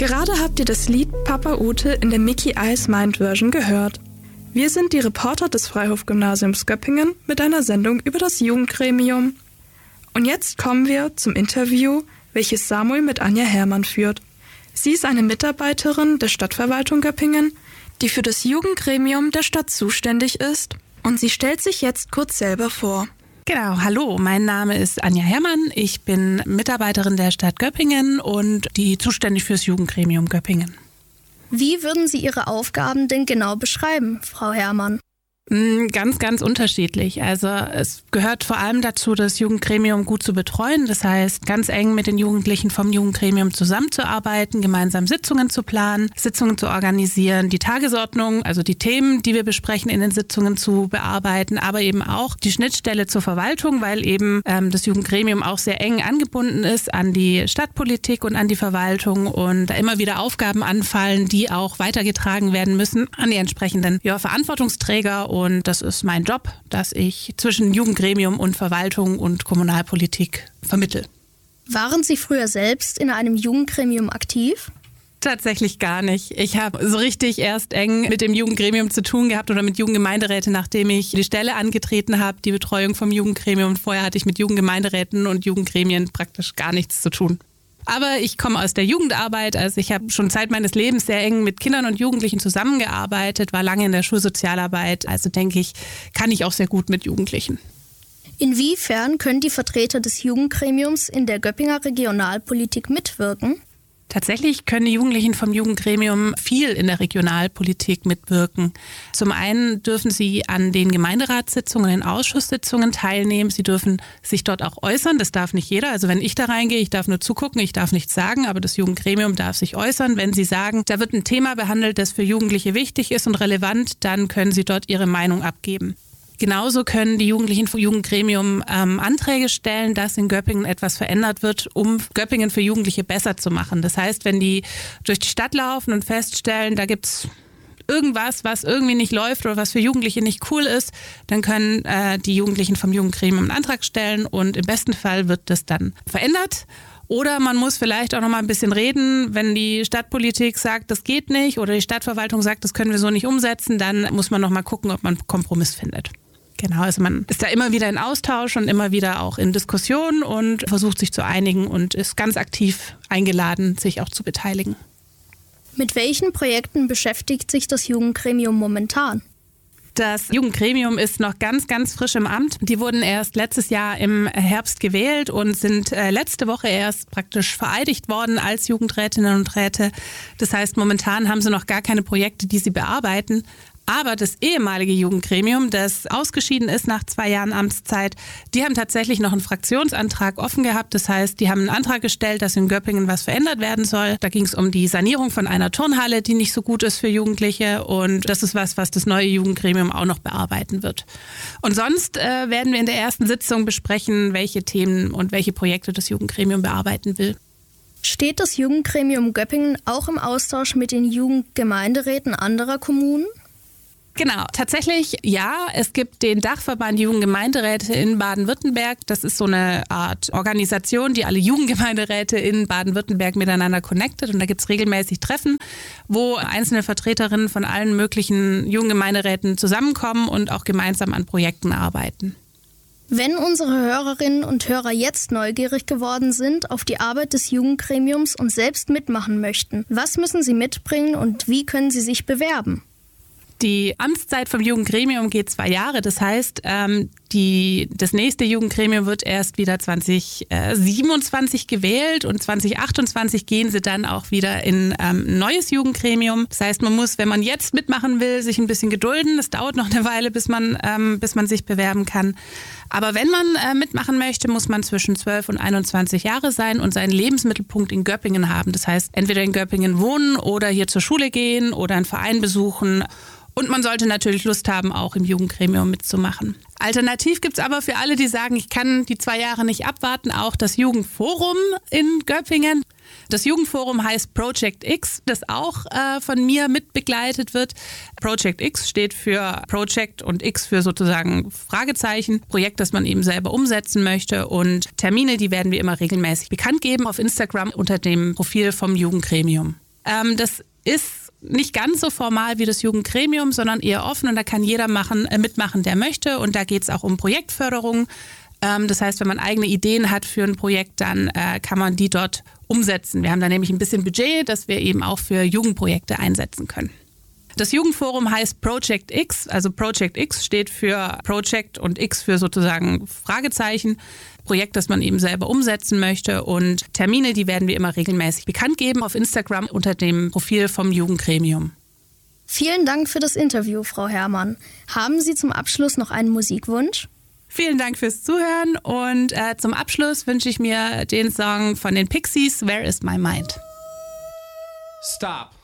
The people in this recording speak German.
Gerade habt ihr das Lied Papa Ute in der Mickey Ice Mind Version gehört. Wir sind die Reporter des Freihof-Gymnasiums Göppingen mit einer Sendung über das Jugendgremium. Und jetzt kommen wir zum Interview, welches Samuel mit Anja Herrmann führt. Sie ist eine Mitarbeiterin der Stadtverwaltung Göppingen, die für das Jugendgremium der Stadt zuständig ist. Und sie stellt sich jetzt kurz selber vor. Genau, hallo, mein Name ist Anja Herrmann. Ich bin Mitarbeiterin der Stadt Göppingen und die zuständig fürs Jugendgremium Göppingen. Wie würden Sie Ihre Aufgaben denn genau beschreiben, Frau Herrmann? Ganz, ganz unterschiedlich. Also es gehört vor allem dazu, das Jugendgremium gut zu betreuen. Das heißt, ganz eng mit den Jugendlichen vom Jugendgremium zusammenzuarbeiten, gemeinsam Sitzungen zu planen, Sitzungen zu organisieren, die Tagesordnung, also die Themen, die wir besprechen, in den Sitzungen zu bearbeiten, aber eben auch die Schnittstelle zur Verwaltung, weil eben das Jugendgremium auch sehr eng angebunden ist an die Stadtpolitik und an die Verwaltung und da immer wieder Aufgaben anfallen, die auch weitergetragen werden müssen an die entsprechenden Verantwortungsträger. Und das ist mein Job, dass ich zwischen Jugendgremium und Verwaltung und Kommunalpolitik vermittle. Waren Sie früher selbst in einem Jugendgremium aktiv? Tatsächlich gar nicht. Ich habe so richtig erst eng mit dem Jugendgremium zu tun gehabt oder mit Jugendgemeinderäten, nachdem ich die Stelle angetreten habe, die Betreuung vom Jugendgremium. Vorher hatte ich mit Jugendgemeinderäten und Jugendgremien praktisch gar nichts zu tun. Aber ich komme aus der Jugendarbeit, also ich habe schon Zeit meines Lebens sehr eng mit Kindern und Jugendlichen zusammengearbeitet, war lange in der Schulsozialarbeit, also denke ich, kann ich auch sehr gut mit Jugendlichen. Inwiefern können die Vertreter des Jugendgremiums in der Göppinger Regionalpolitik mitwirken? Tatsächlich können die Jugendlichen vom Jugendgremium viel in der Regionalpolitik mitwirken. Zum einen dürfen sie an den Gemeinderatssitzungen, den Ausschusssitzungen teilnehmen. Sie dürfen sich dort auch äußern. Das darf nicht jeder. Also wenn ich da reingehe, ich darf nur zugucken, ich darf nichts sagen, aber das Jugendgremium darf sich äußern. Wenn sie sagen, da wird ein Thema behandelt, das für Jugendliche wichtig ist und relevant, dann können sie dort ihre Meinung abgeben. Genauso können die Jugendlichen vom Jugendgremium Anträge stellen, dass in Göppingen etwas verändert wird, um Göppingen für Jugendliche besser zu machen. Das heißt, wenn die durch die Stadt laufen und feststellen, da gibt's irgendwas, was irgendwie nicht läuft oder was für Jugendliche nicht cool ist, dann können die Jugendlichen vom Jugendgremium einen Antrag stellen und im besten Fall wird das dann verändert. Oder man muss vielleicht auch noch mal ein bisschen reden, wenn die Stadtpolitik sagt, das geht nicht oder die Stadtverwaltung sagt, das können wir so nicht umsetzen, dann muss man noch mal gucken, ob man einen Kompromiss findet. Genau, also man ist da immer wieder in Austausch und immer wieder auch in Diskussion und versucht sich zu einigen und ist ganz aktiv eingeladen, sich auch zu beteiligen. Mit welchen Projekten beschäftigt sich das Jugendgremium momentan? Das Jugendgremium ist noch ganz, ganz frisch im Amt. Die wurden erst letztes Jahr im Herbst gewählt und sind letzte Woche erst praktisch vereidigt worden als Jugendrätinnen und Räte. Das heißt, momentan haben sie noch gar keine Projekte, die sie bearbeiten. Aber das ehemalige Jugendgremium, das ausgeschieden ist nach 2 Jahren Amtszeit, die haben tatsächlich noch einen Fraktionsantrag offen gehabt. Das heißt, die haben einen Antrag gestellt, dass in Göppingen was verändert werden soll. Da ging es um die Sanierung von einer Turnhalle, die nicht so gut ist für Jugendliche. Und das ist was das neue Jugendgremium auch noch bearbeiten wird. Und sonst werden wir in der ersten Sitzung besprechen, welche Themen und welche Projekte das Jugendgremium bearbeiten will. Steht das Jugendgremium Göppingen auch im Austausch mit den Jugendgemeinderäten anderer Kommunen? Genau, tatsächlich ja. Es gibt den Dachverband Jugendgemeinderäte in Baden-Württemberg. Das ist so eine Art Organisation, die alle Jugendgemeinderäte in Baden-Württemberg miteinander connectet. Und da gibt es regelmäßig Treffen, wo einzelne Vertreterinnen von allen möglichen Jugendgemeinderäten zusammenkommen und auch gemeinsam an Projekten arbeiten. Wenn unsere Hörerinnen und Hörer jetzt neugierig geworden sind auf die Arbeit des Jugendgremiums und selbst mitmachen möchten, was müssen sie mitbringen und wie können sie sich bewerben? Die Amtszeit vom Jugendgremium geht 2 Jahre. Das heißt, das nächste Jugendgremium wird erst wieder 2027 gewählt und 2028 gehen sie dann auch wieder in ein neues Jugendgremium. Das heißt, man muss, wenn man jetzt mitmachen will, sich ein bisschen gedulden. Es dauert noch eine Weile, bis man sich bewerben kann. Aber wenn man mitmachen möchte, muss man zwischen 12 und 21 Jahre sein und seinen Lebensmittelpunkt in Göppingen haben. Das heißt, entweder in Göppingen wohnen oder hier zur Schule gehen oder einen Verein besuchen. Und man sollte natürlich Lust haben, auch im Jugendgremium mitzumachen. Alternativ gibt es aber für alle, die sagen, ich kann die 2 Jahre nicht abwarten, auch das Jugendforum in Göppingen. Das Jugendforum heißt Project X, das auch von mir mitbegleitet wird. Project X steht für Project und X für sozusagen Fragezeichen. Projekt, das man eben selber umsetzen möchte. Und Termine, die werden wir immer regelmäßig bekannt geben auf Instagram unter dem Profil vom Jugendgremium. Das ist nicht ganz so formal wie das Jugendgremium, sondern eher offen und da kann jeder mitmachen, der möchte. Und da geht es auch um Projektförderung. Das heißt, wenn man eigene Ideen hat für ein Projekt, dann kann man die dort umsetzen. Wir haben da nämlich ein bisschen Budget, das wir eben auch für Jugendprojekte einsetzen können. Das Jugendforum heißt Project X, also Project X steht für Project und X für sozusagen Fragezeichen. Projekt, das man eben selber umsetzen möchte und Termine, die werden wir immer regelmäßig bekannt geben auf Instagram unter dem Profil vom Jugendgremium. Vielen Dank für das Interview, Frau Herrmann. Haben Sie zum Abschluss noch einen Musikwunsch? Vielen Dank fürs Zuhören und zum Abschluss wünsche ich mir den Song von den Pixies, Where is my mind? Stop.